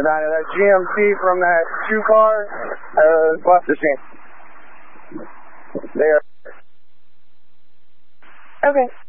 Medina, that GMC from that shoe car, busted me. There. Okay.